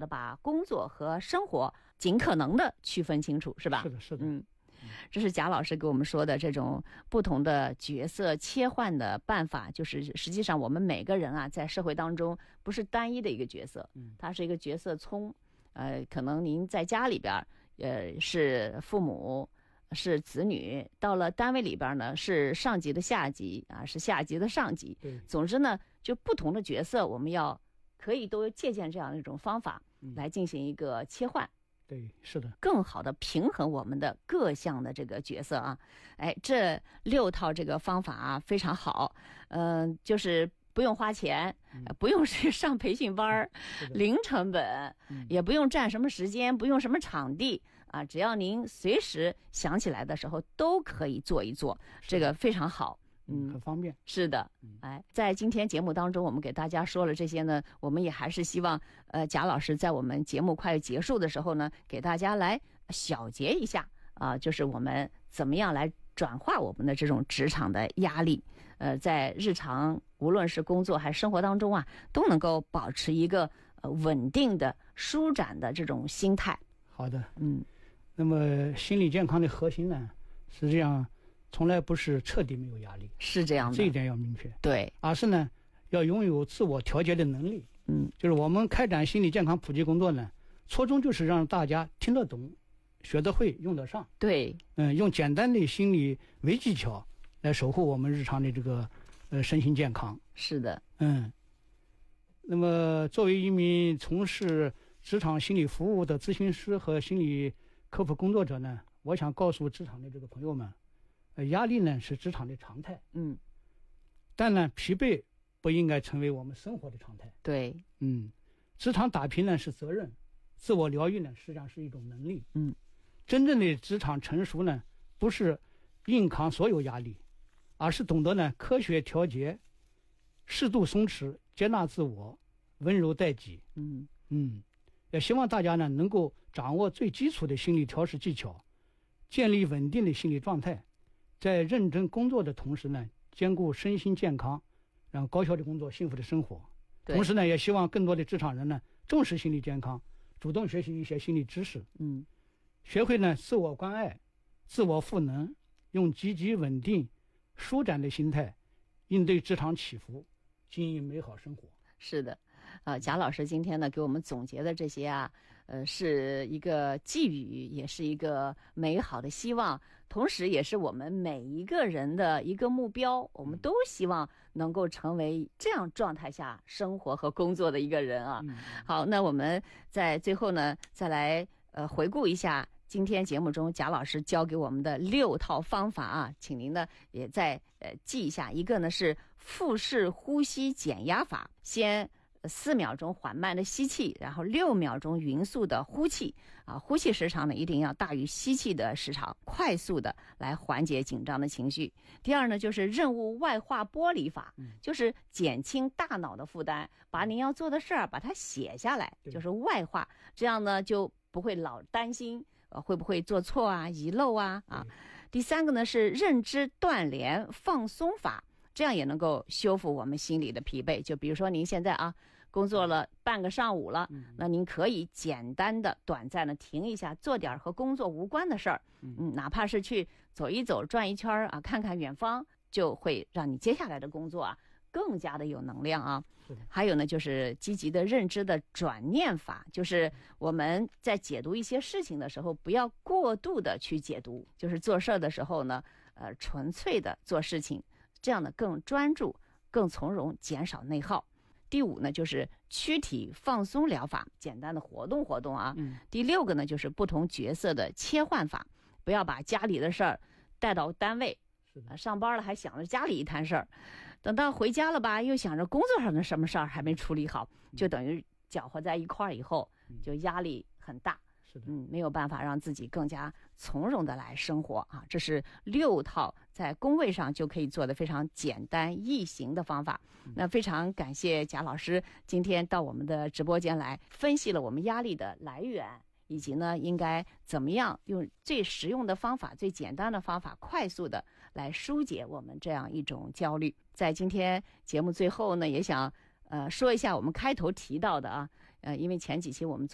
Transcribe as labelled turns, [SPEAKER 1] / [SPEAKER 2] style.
[SPEAKER 1] 的把工作和生活尽可能的区分清楚，是吧？
[SPEAKER 2] 是的，是的。
[SPEAKER 1] 这是贾老师给我们说的这种不同的角色切换的办法，就是实际上我们每个人啊，在社会当中不是单一的一个角色，它是一个角色葱。可能您在家里边，是父母，是子女，到了单位里边呢，是上级的下级啊，是下级的上级。总之呢，就不同的角色，我们可以都借鉴这样一种方法来进行一个切换。
[SPEAKER 2] 对，是的，
[SPEAKER 1] 更好的平衡我们的各项的这个角色啊。这6套这个方法啊非常好，就是不用花钱，不用去上培训班，零成本，也不用占什么时间，不用什么场地啊，只要您随时想起来的时候都可以做一做，这个非常好。
[SPEAKER 2] 很方便。
[SPEAKER 1] 是的，在今天节目当中，我们给大家说了这些呢，我们也还是希望，贾老师在我们节目快结束的时候呢，给大家来小结一下啊，就是我们怎么样来转化我们的这种职场的压力，在日常无论是工作还是生活当中啊，都能够保持一个稳定的、舒展的这种心态。
[SPEAKER 2] 好的，那么心理健康的核心呢，实际上从来不是彻底没有压力，
[SPEAKER 1] 是这样的，
[SPEAKER 2] 这一点要明确。
[SPEAKER 1] 对，
[SPEAKER 2] 而是呢，要拥有自我调节的能力。就是我们开展心理健康普及工作呢，初衷就是让大家听得懂、学得会、用得上。
[SPEAKER 1] 对，
[SPEAKER 2] 用简单的心理微技巧来守护我们日常的这个身心健康。
[SPEAKER 1] 是的，
[SPEAKER 2] 那么作为一名从事职场心理服务的咨询师和心理科普工作者呢，我想告诉职场的这个朋友们，压力呢是职场的常态，但呢疲惫不应该成为我们生活的常态。
[SPEAKER 1] 对，
[SPEAKER 2] 职场打拼呢是责任，自我疗愈呢实际上是一种能力。真正的职场成熟呢，不是硬扛所有压力，而是懂得呢科学调节，适度松弛，接纳自我，温柔待己。也希望大家呢能够掌握最基础的心理调试技巧，建立稳定的心理状态，在认真工作的同时呢，兼顾身心健康，让高效的工作，幸福的生活。同时呢，也希望更多的职场人呢重视心理健康，主动学习一些心理知识，学会呢自我关爱、自我赋能，用积极稳定、舒展的心态应对职场起伏，经营美好生活。
[SPEAKER 1] 是的，贾老师今天呢给我们总结的这些啊，是一个寄语，也是一个美好的希望，同时也是我们每一个人的一个目标。我们都希望能够成为这样状态下生活和工作的一个人啊。好，那我们在最后呢，再来回顾一下今天节目中贾老师教给我们的6套方法啊，请您呢也再记一下。一个呢是腹式呼吸减压法，先4秒钟缓慢的吸气，然后6秒钟匀速的呼气啊，呼气时长呢一定要大于吸气的时长，快速的来缓解紧张的情绪。第二呢就是任务外化剥离法，就是减轻大脑的负担，把您要做的事儿把它写下来，就是外化，这样呢就不会老担心会不会做错啊、遗漏啊。第3个呢是认知断联放松法，这样也能够修复我们心理的疲惫。就比如说您现在啊工作了半个上午了，那您可以简单的短暂的停一下，做点和工作无关的事儿，哪怕是去走一走、转一圈啊，看看远方，就会让你接下来的工作啊更加的有能量啊。还有呢就是积极的认知的转念法，就是我们在解读一些事情的时候不要过度的去解读，就是做事的时候呢纯粹的做事情，这样呢更专注、更从容，减少内耗。第5呢就是躯体放松疗法，简单的活动活动啊。第6个呢就是不同角色的切换法，不要把家里的事儿带到单位，上班了还想着家里一摊事儿，等到回家了吧又想着工作上的什么事儿还没处理好，就等于搅和在一块儿以后，就压力很大。没有办法让自己更加从容的来生活啊。这是6套在工位上就可以做的非常简单易行的方法。那非常感谢贾老师今天到我们的直播间来分析了我们压力的来源，以及呢应该怎么样用最实用的方法、最简单的方法快速的来疏解我们这样一种焦虑。在今天节目最后呢，也想说一下我们开头提到的啊，因为前几期我们